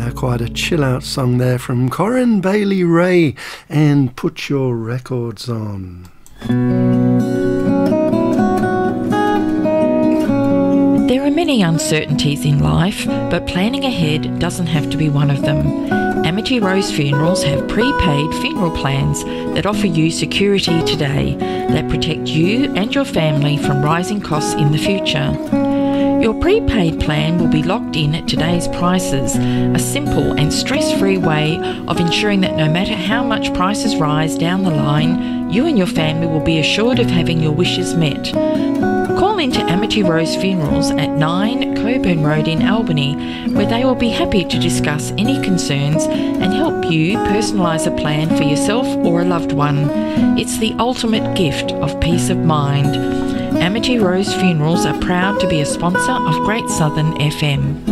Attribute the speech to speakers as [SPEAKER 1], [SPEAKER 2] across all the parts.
[SPEAKER 1] Quite a chill out song there from Corinne Bailey Ray and Put Your Records On.
[SPEAKER 2] There are many uncertainties in life, but planning ahead doesn't have to be one of them. Amity Rose Funerals have prepaid funeral plans that offer you security today that protect you and your family from rising costs in the future. Your prepaid plan will be locked in at today's prices, a simple and stress-free way of ensuring that no matter how much prices rise down the line, you and your family will be assured of having your wishes met. Call into Amity Rose Funerals at 9 Coburn Road in Albany, where they will be happy to discuss any concerns and help you personalise a plan for yourself or a loved one. It's the ultimate gift of peace of mind. Amity Rose Funerals are proud to be a sponsor of Great Southern FM.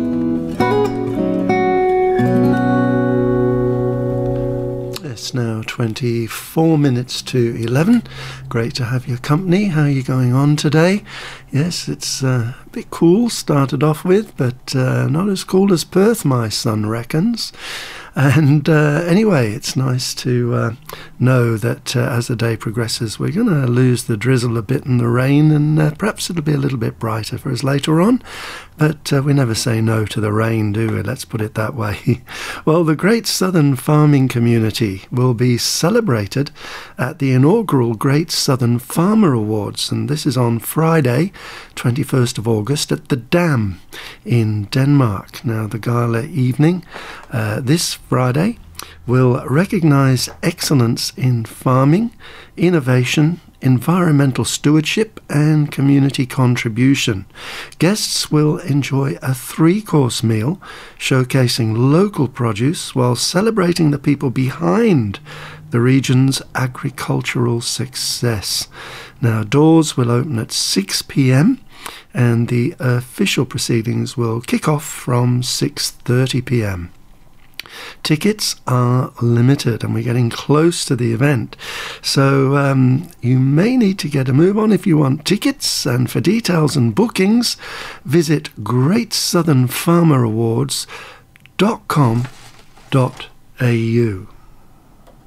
[SPEAKER 1] It's now 24 minutes to 11. Great to have your company. How are you going on today? Yes, it's a bit cool, started off with, but not as cool as Perth, my son reckons. And anyway, it's nice to know that as the day progresses, we're going to lose the drizzle a bit and the rain, and perhaps it'll be a little bit brighter for us later on. But we never say no to the rain, do we? Let's put it that way. Well, the Great Southern Farming Community will be celebrated at the inaugural Great Southern Farmer Awards, and this is on Friday, 21st of August, at the Dam in Denmark. Now, the gala evening this Friday will recognise excellence in farming, innovation, environmental stewardship and community contribution. Guests will enjoy a 3-course meal showcasing local produce while celebrating the people behind the region's agricultural success. Now, doors will open at 6 p.m. and the official proceedings will kick off from 6:30 p.m. Tickets are limited and we're getting close to the event, so you may need to get a move on if you want tickets, and for details and bookings visit greatsouthernfarmerawards.com.au.